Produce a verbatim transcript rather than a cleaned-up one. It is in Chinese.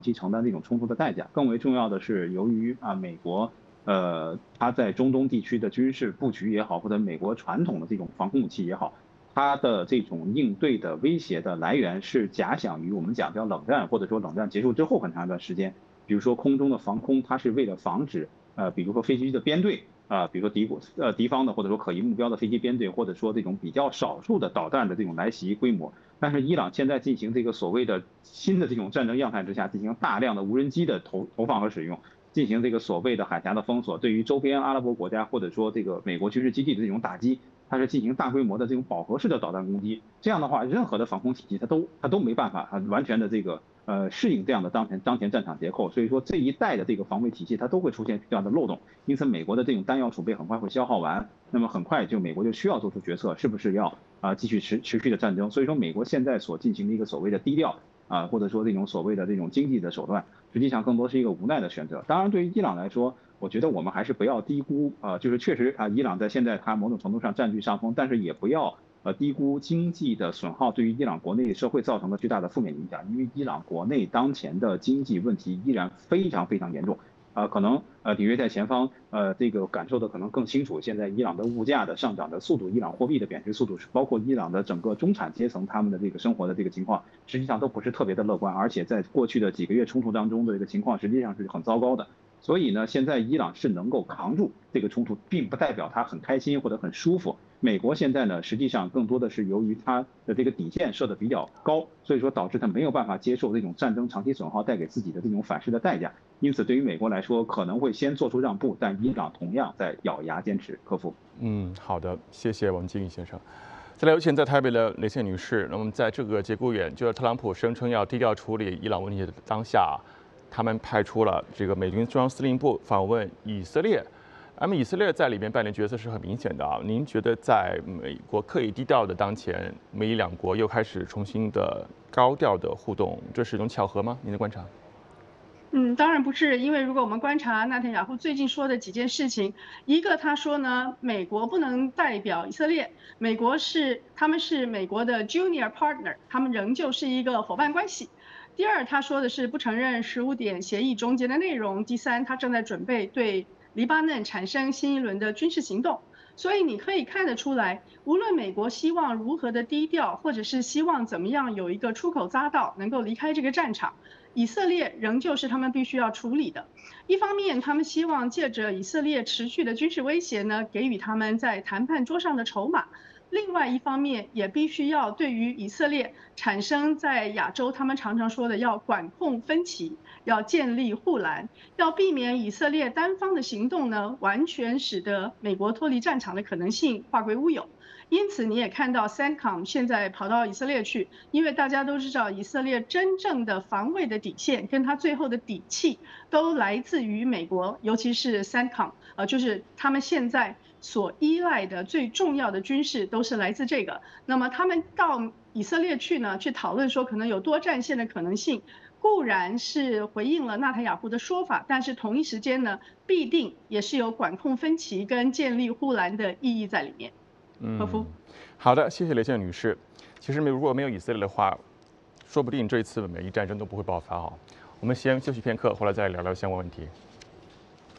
期承担这种冲突的代价。更为重要的是，由于啊美国呃它在中东地区的军事布局也好，或者美国传统的这种防空武器也好，它的这种应对的威胁的来源是假想于我们讲叫冷战，或者说冷战结束之后很长一段时间。比如说空中的防空，它是为了防止呃，比如说飞机的编队啊、呃比如说敌国呃敌方的或者说可疑目标的飞机编队，或者说这种比较少数的导弹的这种来袭规模。但是伊朗现在进行这个所谓的新的这种战争样态之下，进行大量的无人机的投投放和使用，进行这个所谓的海峡的封锁，对于周边阿拉伯国家或者说这个美国军事基地的这种打击，它是进行大规模的这种饱和式的导弹攻击。这样的话，任何的防空体系它都它都没办法啊完全的这个呃适应这样的当前当前战场结构。所以说这一代的这个防卫体系它都会出现这样的漏洞，因此美国的这种弹药储备很快会消耗完，那么很快就美国就需要做出决策，是不是要啊继续持持续的战争。所以说美国现在所进行的一个所谓的低调啊，或者说这种所谓的这种经济的手段，实际上更多是一个无奈的选择。当然，对于伊朗来说，我觉得我们还是不要低估啊、呃，就是确实啊，伊朗在现在它某种程度上占据上风，但是也不要呃低估经济的损耗对于伊朗国内社会造成的巨大的负面影响，因为伊朗国内当前的经济问题依然非常非常严重。啊、呃，可能呃，李锐在前方呃，这个感受的可能更清楚。现在伊朗的物价的上涨的速度，伊朗货币的贬值速度，是包括伊朗的整个中产阶层他们的这个生活的这个情况，实际上都不是特别的乐观，而且在过去的几个月冲突当中的这个情况，实际上是很糟糕的。所以呢，现在伊朗是能够扛住这个冲突，并不代表他很开心或者很舒服。美国现在呢，实际上更多的是由于它的这个底线设的比较高，所以说导致他没有办法接受这种战争长期损耗带给自己的这种反噬的代价。因此，对于美国来说，可能会先做出让步，但伊朗同样在咬牙坚持克服。 嗯，好的，谢谢王金宇先生。再来有请在台北的雷线女士。那么在这个节骨眼，就是特朗普声称要低调处理伊朗问题的当下，他们派出了这个美军中央司令部访问以色列。那么以色列在里面扮演角色是很明显的啊。您觉得在美国刻意低调的当前，美以两国又开始重新的高调的互动，这是一种巧合吗？您的观察？ 嗯，当然不是，因为如果我们观察纳坦雅胡最近说的几件事情，一个他说呢，美国不能代表以色列，美国是他们是美国的 junior partner，他们仍旧是一个伙伴关系。第二，他说的是不承认十五点协议中间的内容。第三，他正在准备对黎巴嫩产生新一轮的军事行动。所以你可以看得出来，无论美国希望如何的低调，或者是希望怎么样有一个出口匝道，能够离开这个战场，以色列仍旧是他们必须要处理的。一方面，他们希望借着以色列持续的军事威胁呢，给予他们在谈判桌上的筹码。另外一方面，也必须要对于以色列产生在亚洲他们常常说的要管控分歧，要建立护栏，要避免以色列单方的行动呢，完全使得美国脱离战场的可能性化归乌有。因此，你也看到 C E N T C O M 现在跑到以色列去，因为大家都知道，以色列真正的防卫的底线跟他最后的底气，都来自于美国，尤其是 C E N T C O M， 呃，就是他们现在所依赖的最重要的军事都是来自这个。那么他们到以色列去呢，去讨论说可能有多战线的可能性，固然是回应了纳坦雅胡的说法，但是同一时间呢，必定也是有管控分歧跟建立护栏的意义在里面。何夫， 好的，谢谢雷线女士。其实如果没有以色列的话，说不定这一次美伊战争都不会爆发啊。我们先休息片刻，回来再聊聊相关问题。